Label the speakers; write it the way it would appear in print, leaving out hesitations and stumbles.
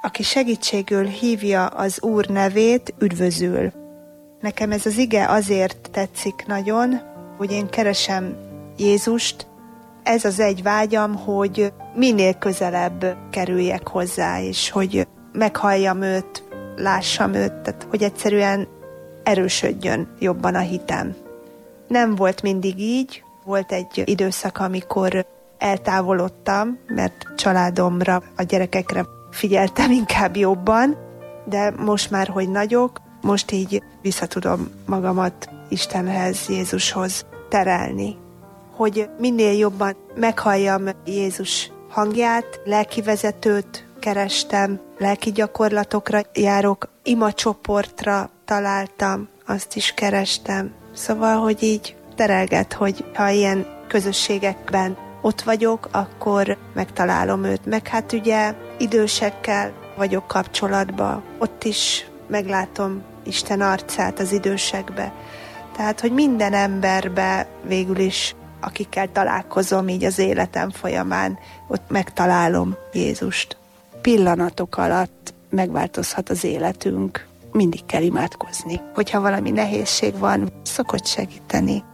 Speaker 1: aki segítségül hívja az Úr nevét, üdvözül. Nekem ez az ige azért tetszik nagyon, hogy én keresem Jézust. Ez az egy vágyam, hogy minél közelebb kerüljek hozzá, és hogy meghalljam őt, lássam őt, tehát hogy egyszerűen erősödjön jobban a hitem. Nem volt mindig így, volt egy időszak, amikor eltávolodtam, mert családomra, a gyerekekre figyeltem inkább jobban, de most már, hogy nagyok, most így vissza tudom magamat Istenhez, Jézushoz terelni. Hogy minél jobban meghalljam Jézus hangját, lelkivezetőt kerestem, lelki gyakorlatokra járok, imacsoportra találtam, azt is kerestem. Szóval, hogy így terelget, hogy ha ilyen közösségekben ott vagyok, akkor megtalálom őt. Meg hát ugye idősekkel vagyok kapcsolatban, ott is meglátom Isten arcát az idősekbe. Tehát, hogy minden emberbe végül is, akikkel találkozom így az életem folyamán, ott megtalálom Jézust. Pillanatok alatt megváltozhat az életünk, mindig kell imádkozni. Hogyha valami nehézség van, szokott segíteni.